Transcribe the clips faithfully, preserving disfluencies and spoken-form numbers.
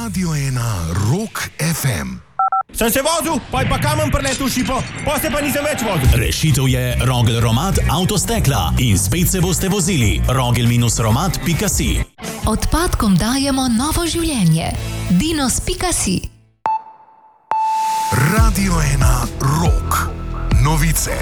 Radio ena Rock ef em. Sem se vozil, pa je pa kamen preletel šipo, pa se pa nisem več vozil. Rešitev je Rogel Romat Avtostekla in spet se boste vozili. rogel romat pika si. Odpadkom dajemo novo življenje. dinos pika si. Radio ena Rock. Novice.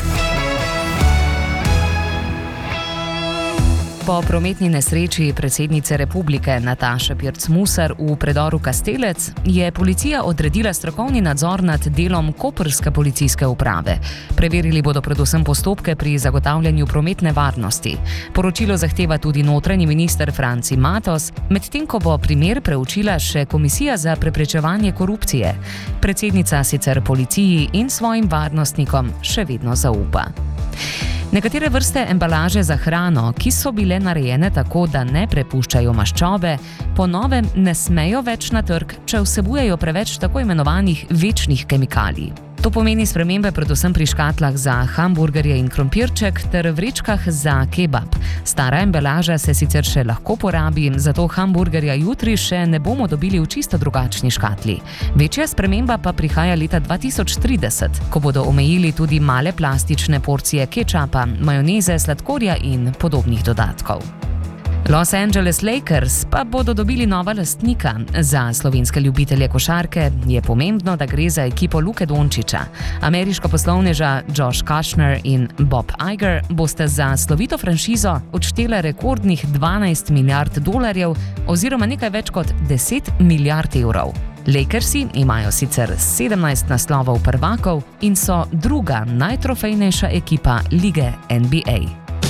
Po prometni nesreči predsednice republike Nataše Pirc Musar v predoru Kastelec je policija odredila strokovni nadzor nad delom koprske policijske uprave. Preverili bodo predvsem postopke pri zagotavljanju prometne varnosti. Poročilo zahteva tudi notranji minister Franci Matos, medtem ko bo primer preučila še Komisija za preprečevanje korupcije. Predsednica sicer policiji in svojim varnostnikom še vedno zaupa. Nekatere vrste embalaže za hrano, ki so bile narejene tako, da ne prepuščajo maščobe, po novem ne smejo več na trg, če vsebujejo preveč tako imenovanih večnih kemikalij. To pomeni spremembe predvsem pri škatlah za hamburgerje in krompirček ter vrečkah za kebab. Stara embalaža se sicer še lahko porabi, zato hamburgerja jutri še ne bomo dobili v čisto drugačni škatli. Večja sprememba pa prihaja leta dva tisoč trideset, ko bodo omejili tudi male plastične porcije kečapa, majoneze, sladkorja in podobnih dodatkov. Los Angeles Lakers pa bodo dobili nova lastnika. Za slovenske ljubitelje košarke je pomembno, da gre za ekipo Luke Dončića. Ameriško poslovneža Josh Kushner in Bob Iger boste za slovito franšizo odštele rekordnih dvanajst milijard dolarjev oziroma nekaj več kot deset milijard evrov. Lakersi imajo sicer sedemnajst naslovov prvakov in so druga najtrofejnejša ekipa lige N B A.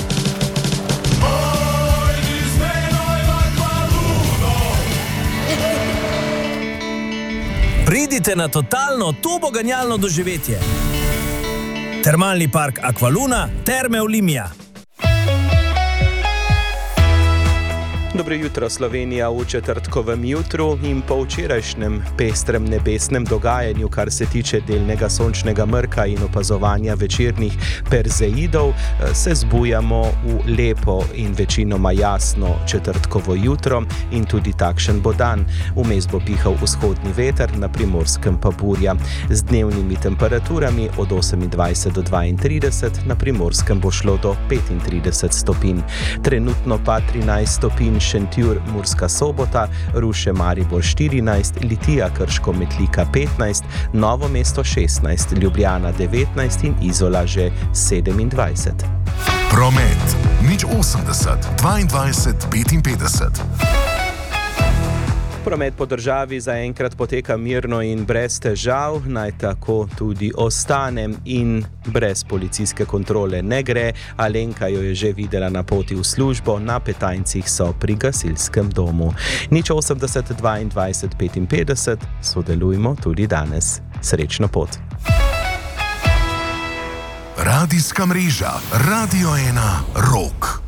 Pridite na totalno turboganjalno doživetje. Termalni park Aqualuna, Terme Olimia. Dobro jutro, Slovenija v četrtkovem jutru in po včerajšnjem pestrem nebesnem dogajanju, kar se tiče delnega sončnega mrka in opazovanja večernih perzeidov, se zbujamo v lepo in večinoma jasno četrtkovo jutro in tudi takšen bo dan. Vmes bo pihal vzhodni veter, na Primorskem pa burja. Z dnevnimi temperaturami od osemindvajset do dvaintrideset, na Primorskem bo šlo do petintrideset stopinj. Trenutno pa trinajst stopinj Šentjur, Murska Sobota, Ruše, Maribor štirinajst, Litija, Krško, Metlika petnajst, Novo mesto šestnajst, Ljubljana devetnajst in Izola že sedemindvajset. Promet nič osemdeset dvaindvajset petinpetdeset. Promet po državi zaenkrat poteka mirno in brez težav, naj tako tudi ostane in brez policijske kontrole ne gre. Alenka jo je že videla na poti v službo, na Petajncih so pri gasilskem domu. nič osemdeset dvaindvajset petinpetdeset, sodelujmo tudi danes. Srečno pot. Radijska mreža Radio ena Rock.